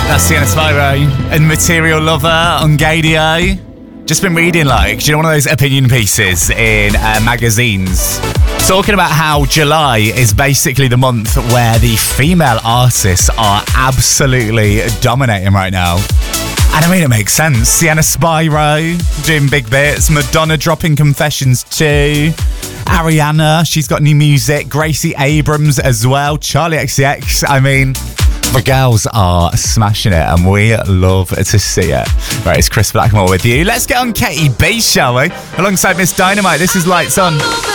That's Sienna Spyro and Material Lover on Gadio. Just been reading, do you know, one of those opinion pieces in magazines talking about how July is basically the month where the female artists are absolutely dominating right now. And I mean, it makes sense. Sienna Spyro doing big bits, Madonna dropping Confessions too, Ariana, she's got new music, Gracie Abrams as well, Charlie XCX. I mean, the girls are smashing it and we love to see it. Right, it's Chris Blackmore with you. Let's get on Katie B, shall we? Alongside Miss Dynamite, this is Lights On.